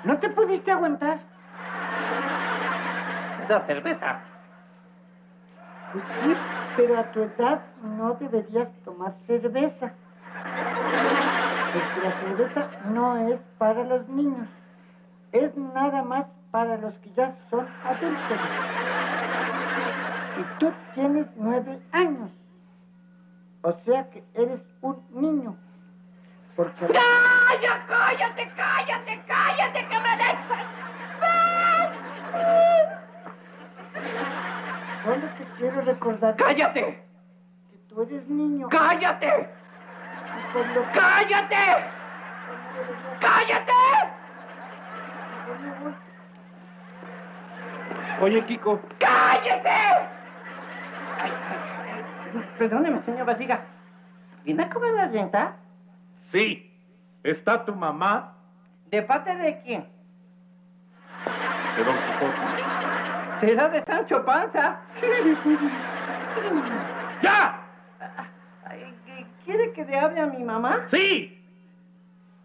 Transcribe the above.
¿No te pudiste aguantar? La cerveza. Pues sí, pero a tu edad no deberías tomar cerveza. Porque la cerveza no es para los niños. Es nada más para los que ya son adultos. Y tú tienes 9 años. O sea que eres un niño. Porque... ¡Cállate, que me dejes! Solo te quiero recordar... ¡Cállate! Que tú eres niño. ¡Cállate! Y por lo que... ¡Cállate! ¡Cállate! Oye, Kiko. ¡Cállese! Perdóneme, señor Barriga. ¿Viene a cobrar la renta? Sí. ¿Está tu mamá? ¿De parte de quién? De Don Quijote. ¿Será de Sancho Panza? ¡Ya! ¿Quiere que le hable a mi mamá? ¡Sí!